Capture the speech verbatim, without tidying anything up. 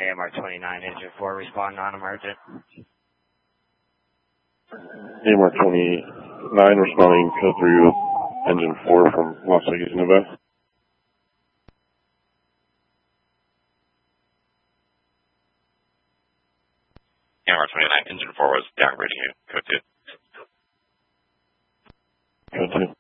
A M R twenty-nine, engine four, respond non-emergent. A M R twenty-nine, responding code three with engine four from Las Vegas, Nevada. A M R twenty-nine, engine four was downgrading you, code two. Code two.